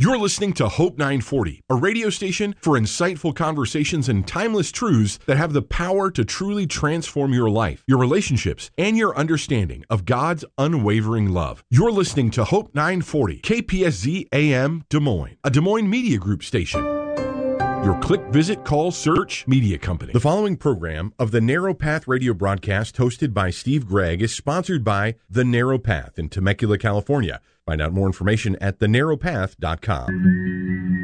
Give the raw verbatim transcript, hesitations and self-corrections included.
You're listening to Hope nine forty, a radio station for insightful conversations and timeless truths that have the power to truly transform your life, your relationships, and your understanding of God's unwavering love. You're listening to Hope nine forty, K P S Z A M Des Moines, a Des Moines Media Group station. Your click, visit, call, search media company. The following program of the Narrow Path radio broadcast hosted by Steve Gregg is sponsored by The Narrow Path in Temecula, California. Find out more information at the narrow path dot com.